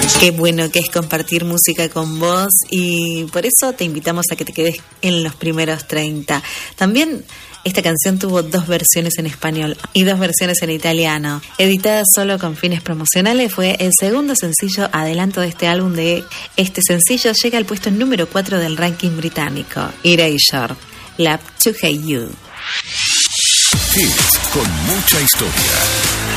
Qué bueno que es compartir música con vos y por eso te invitamos a que te quedes en los primeros 30. También esta canción tuvo 2 versiones en español y 2 versiones en italiano. Editada solo con fines promocionales, fue el segundo sencillo adelanto de este álbum. De este sencillo llega al puesto número 4 del ranking británico. Erasure, Love to Hate You. Hits con mucha historia.